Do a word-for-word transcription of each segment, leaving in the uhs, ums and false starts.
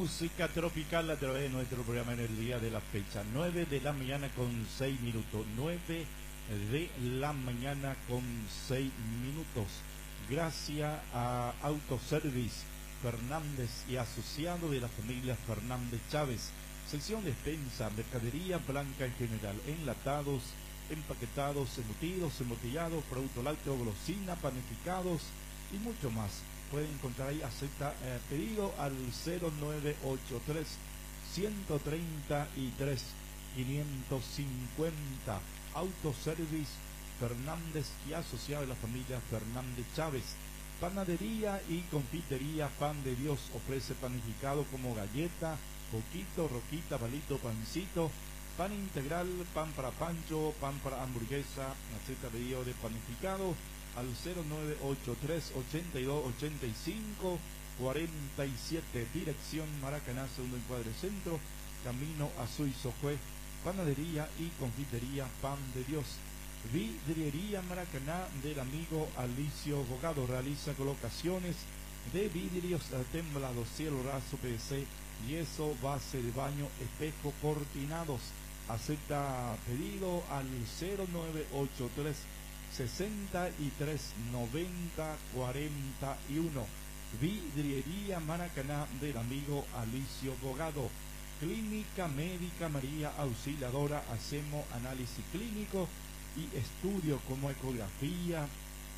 música tropical a través de nuestro programa en el día de la fecha. nueve de la mañana con seis minutos. nueve de la mañana con seis minutos. Gracias a Autoservice Fernández y asociado de la familia Fernández Chávez. Sección de despensa, mercadería blanca en general, enlatados, empaquetados, embutidos, embotellados, productos lácteos, golosina, panificados y mucho más. Pueden encontrar ahí, acepta eh, pedido al cero nueve ocho tres, uno tres tres, cinco cinco cero. Autoservice Fernández y asociado de la familia Fernández Chávez. Panadería y confitería Pan de Dios ofrece panificado como galleta, coquito, roquita, palito, pancito, pan integral, pan para pancho, pan para hamburguesa, acepta pedido de panificado al cero nueve ocho tres, ochenta y dos, ochenta y cinco, cuarenta y siete, dirección Maracaná, segundo encuadre centro, camino a Suizo Jue. Panadería y confitería Pan de Dios. Vidriería Maracaná del amigo Alicio Bogado, realiza colocaciones de vidrios temblados, cielo raso, P V C, yeso, base de baño, espejo, cortinados. Acepta pedido al cero nueve ocho tres, sesenta y tres, noventa, cuarenta y uno. Vidriería Maracaná del amigo Alicio Bogado. Clínica Médica María Auxiliadora, hacemos análisis clínico y estudio como ecografía,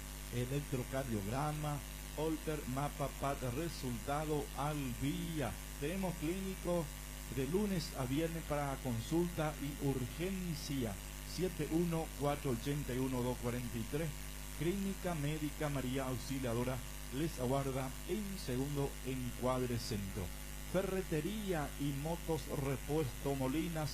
electrocardiograma, holter, mapa, pata, resultado al día. Tenemos clínico de lunes a viernes para consulta y urgencia. Siete uno cuatro ocho uno dos cuatro tres. Clínica Médica María Auxiliadora les aguarda en segundo encuadre centro. Ferretería y motos repuesto Molinas,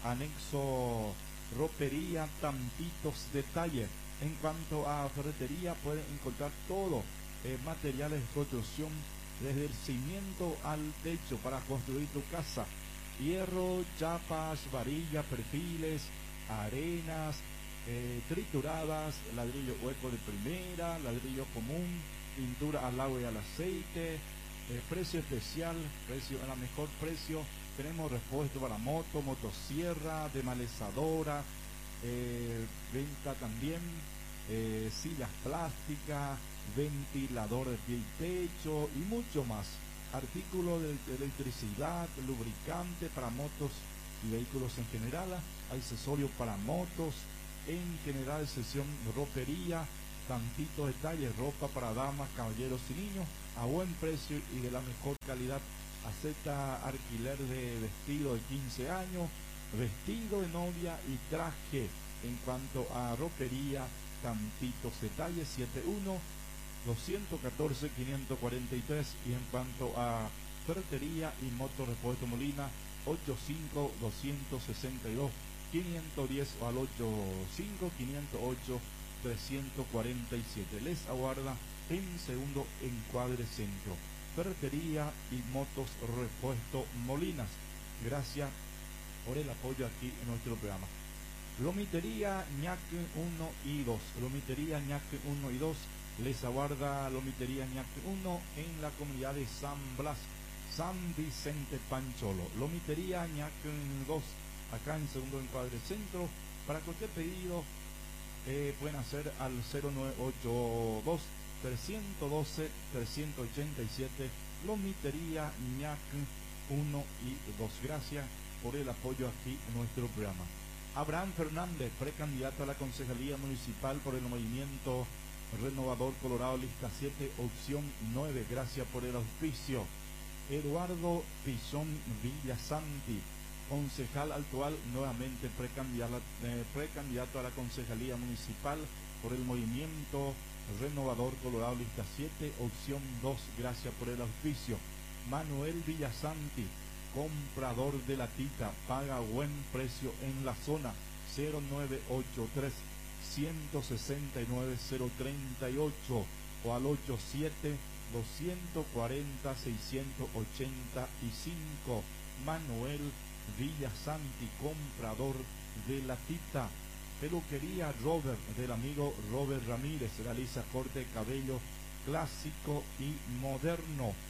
anexo ropería Tampitos Detalle. En cuanto a ferretería, pueden encontrar todo, eh, materiales de construcción, desde el cimiento al techo para construir tu casa. Hierro, chapas, varilla, perfiles, arenas, eh, trituradas, ladrillo hueco de primera, ladrillo común, pintura al agua y al aceite. Eh, precio especial, precio a la mejor precio. Tenemos repuesto para moto, motosierra, demalizadora, eh, venta también, eh, sillas plásticas, ventilador de pie y techo y mucho más. Artículos de, de electricidad, lubricante para motos y vehículos en general, accesorios para motos, en general sección ropería, tantitos detalles, ropa para damas, caballeros y niños, a buen precio y de la mejor calidad. Acepta alquiler de vestido de quince años, vestido de novia y traje. En cuanto a ropería, tantitos detalles, siete uno, dos uno cuatro, cinco cuatro tres. Y en cuanto a ferretería y moto repuesto Molina, ocho cinco, dos seis dos, cinco uno cero o al ocho cinco, cinco cero ocho, tres cuatro siete. Les aguarda en segundo encuadre centro. Ferretería y motos repuesto Molinas. Gracias por el apoyo aquí en nuestro programa. Lomitería Ñaque uno y dos. Lomitería Ñaque uno y dos. Les aguarda Lomitería Ñaque uno en la comunidad de San Blas, San Vicente Pancholo. Lomitería Ñaque dos, acá en segundo encuadre centro. Para cualquier pedido eh, pueden hacer al cero nueve ocho dos, tres uno dos, tres ocho siete. Lomitería Ñac uno y dos. Gracias por el apoyo aquí en nuestro programa. Abraham Fernández, precandidato a la Concejalía Municipal por el Movimiento Renovador Colorado, lista siete, opción nueve. Gracias por el auspicio. Eduardo Pizón Villasanti, concejal actual, nuevamente precandidato, eh, precandidato a la Concejalía Municipal por el Movimiento Renovador Colorado, lista siete, opción dos. Gracias por el auspicio. Manuel Villasanti, comprador de la Tita, paga buen precio en la zona. Cero nueve ocho tres, uno seis nueve, cero tres ocho o al ocho siete, dos cuatro cero, seis ocho cinco. Manuel Villasanti, comprador de la Tita. Peluquería Robert, del amigo Robert Ramírez, realiza corte de cabello clásico y moderno.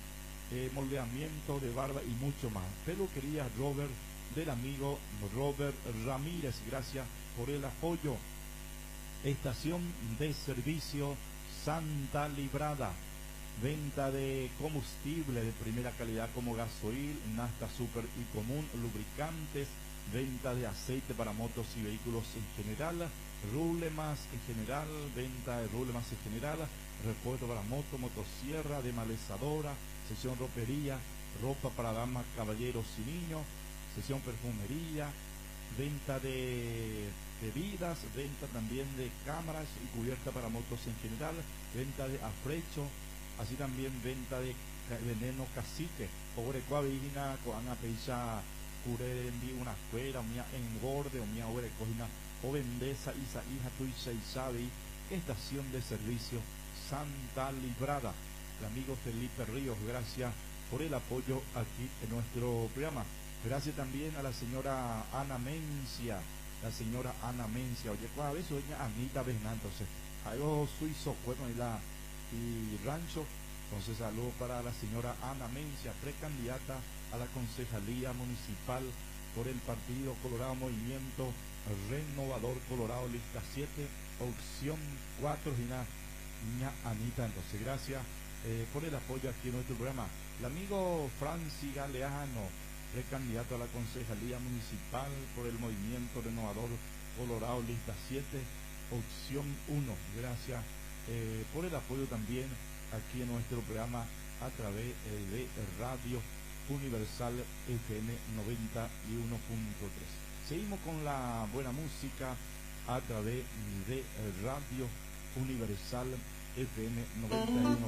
eh, moldeamiento de barba y mucho más. Peluquería Robert, del amigo Robert Ramírez, gracias por el apoyo. Estación de servicio Santa Librada, venta de combustible de primera calidad como gasoil, nafta super y común, lubricantes, venta de aceite para motos y vehículos en general, rublemas en general, venta de rublemas en general, repuesto para moto, motosierra, demalezadora, sección ropería, ropa para damas, caballeros y niños, sección perfumería, venta de bebidas, venta también de cámaras y cubierta para motos en general, venta de afrecho, así también venta de veneno cacique, pobre cuavigina, coana peixa, cure en una escuela, mía engorde, o mía ore cojina, o vendeza, isa hija tuicha y sabe, estación de servicio Santa Librada. El amigo Felipe Ríos, gracias por el apoyo aquí en nuestro programa. Gracias también a la señora Ana Mencia, la señora Ana Mencia, oye, cada vez doña Anita Bernal, entonces, algo suizo, bueno, y la y rancho, entonces saludo para la señora Ana Mencia, precandidata a la concejalía municipal por el Partido Colorado Movimiento Renovador Colorado, lista siete, opción cuatro, y una niña Anita, entonces, gracias eh, por el apoyo aquí en nuestro programa. El amigo Francis Galeano, precandidato a la concejalía municipal por el Movimiento Renovador Colorado, lista siete, opción uno. Gracias eh, por el apoyo también aquí en nuestro programa a través eh, de Radio Universal F M noventa y uno punto tres. Seguimos con la buena música a través de Radio Universal F M noventa y uno.